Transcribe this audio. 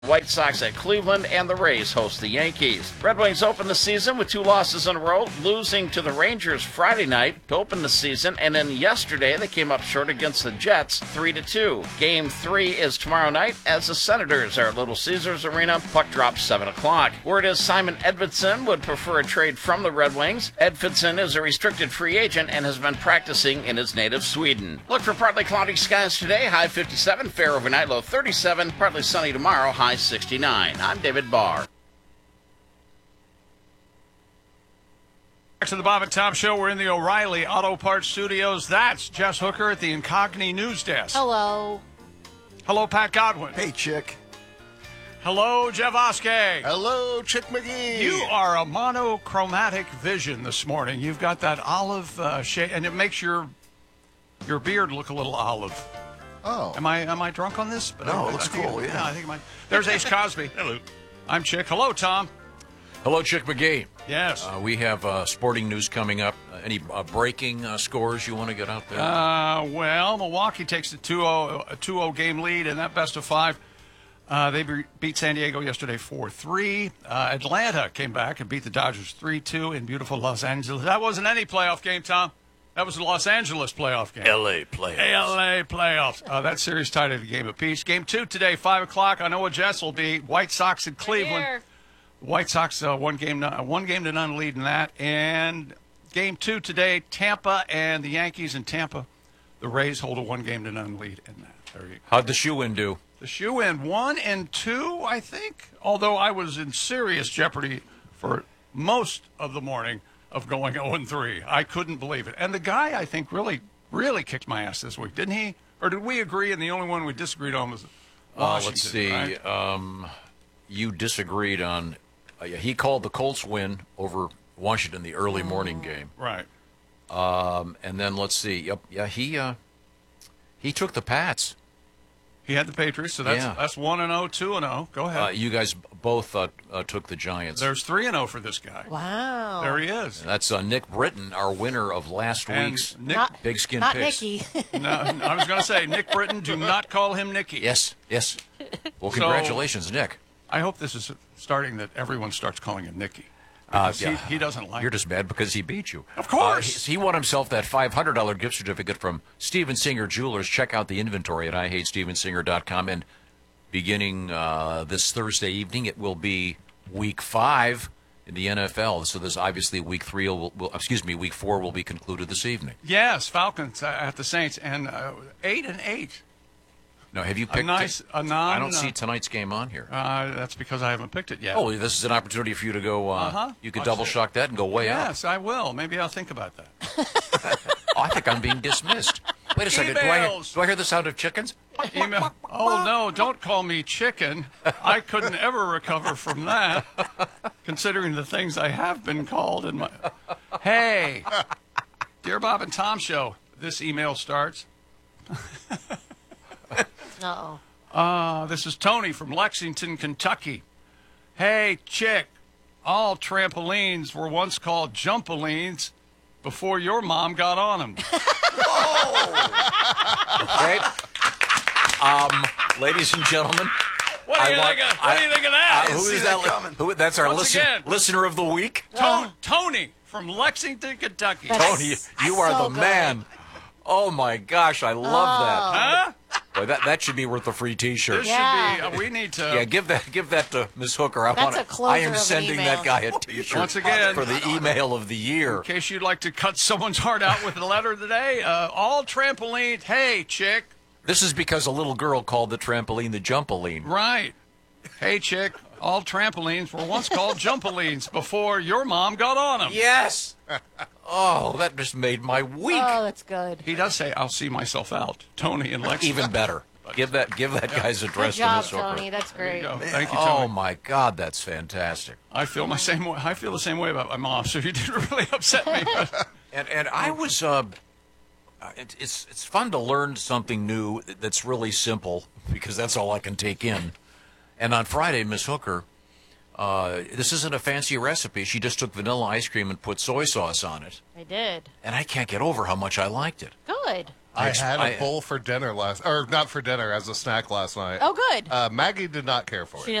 White Sox at Cleveland, and the Rays host the Yankees. Red Wings open the season with 2 losses in a row, losing to the Rangers Friday night to open the season, and then yesterday they came up short against the Jets 3-2. Game 3 is tomorrow night as the Senators are at Little Caesars Arena. Puck drops 7 o'clock. Word is Simon Edvinsson would prefer a trade from the Red Wings. Edvinsson is a restricted free agent and has been practicing in his native Sweden. Look for partly cloudy skies today, high 57, fair overnight, low 37, partly sunny tomorrow, high 69. I'm David Barr. Back to the Bob and Tom Show. We're in the O'Reilly Auto Parts Studios. That's Jess Hooker at the Incogni News Desk. Hello. Hello, Pat Godwin. Hey, Chick. Hello, Jeff Oskey. Hello, Chick McGee. You are a monochromatic vision this morning. You've got that olive shade, and it makes your beard look a little olive. Oh. Am I drunk on this? But No, it looks cool, yeah. I think it might. There's Ace Cosby. Hello. I'm Chick. Hello, Tom. Hello, Chick McGee. Yes. We have sporting news coming up. Any breaking scores you want to get out there? Well, Milwaukee takes a 2-0 game lead in that best of 5. They beat San Diego yesterday 4-3. Atlanta came back and beat the Dodgers 3-2 in beautiful Los Angeles. That wasn't any playoff game, Tom. That was the Los Angeles playoff game. L.A. playoffs. L.A. playoffs. That series tied at a game apiece. Game 2 today, 5 o'clock. I know what Jess will be. White Sox in Cleveland. Here. White Sox one game to none lead in that. And game 2 today, Tampa and the Yankees in Tampa. The Rays hold a 1 game to none lead in that. There you go. How'd the shoe-in do? The shoe-in 1 and 2, I think. Although I was in serious jeopardy for most of the morning of going 0-3. I couldn't believe it. And the guy, I think, really kicked my ass this week, didn't he? Or did we agree and the only one we disagreed on was Washington? Let's see. Right? You disagreed on... he called the Colts win over Washington the early morning game. Right. And then let's see. Yep. Yeah, he took the Pats. He had the Patriots, so that's 1-0, 2-0. Go ahead. You guys both took the Giants. There's 3-0 for this guy. Wow. There he is. And that's Nick Britton, our winner of last And week's Nick, Big Skin Not Picks. Nikki. no, I was going to say, Nick Britton, do not call him Nicky. Yes. Well, So- congratulations, Nick. I hope this is starting that everyone starts calling him Nicky. Yeah. He doesn't like You're it. just mad because he beat you. Of course. He won himself that $500 gift certificate from Steven Singer Jewelers. Check out the inventory at IHateStevenSinger.com. And beginning this Thursday evening, it will be Week 5 in the NFL. So there's obviously Week 4 will be concluded this evening. Yes, Falcons at the Saints, and 8-8. Now, have you picked I don't see tonight's game on here. That's because I haven't picked it yet. Oh, this is an opportunity for you to go. You could double shock that and go way up. Yes, I will. Maybe I'll think about that. Oh, I think I'm being dismissed. Wait a second. Emails. Do I hear the sound of chickens? Email. Oh, no, don't call me chicken. I couldn't ever recover from that, considering the things I have been called. In my. Hey, dear Bob and Tom Show, this email starts. Uh-oh. This is Tony from Lexington, Kentucky. Hey, chick, all trampolines were once called jumpolines before your mom got on them. Okay. Ladies and gentlemen. What do you think of that? Who is that? That's our listener of the week. Tony from Lexington, Kentucky. Tony, you are so the good. man. Oh, my gosh, I love that. Huh? Boy, that should be worth a free T-shirt. This Yeah. should be. We need to. Yeah, give that to Ms. Hooker. That's a closer I am of an sending email. that guy a T-shirt Once again. for the email of the year. In case you'd like to cut someone's heart out with a letter today, all trampolines. Hey, chick. This is because a little girl called the trampoline the jumpoline. Right. Hey, chick. All trampolines were once called jumpolines before your mom got on them. Yes. Oh, that just made my week. Oh, that's good. He does say, "I'll see myself out." Tony in Lexington. Even better. Give that guy's Good address to job, Ms. Hooker. Tony. That's There you great. go. Thank you, Tony. Oh my God, that's fantastic. I feel the same way about my mom. So you didn't really upset me. But And I was it's fun to learn something new that's really simple because that's all I can take in. And on Friday, Ms. Hooker, this isn't a fancy recipe. She just took vanilla ice cream and put soy sauce on it. I did. And I can't get over how much I liked it. Good. I had a bowl for dinner or not for dinner, as a snack last night. Oh, good. Maggie did not care for it. She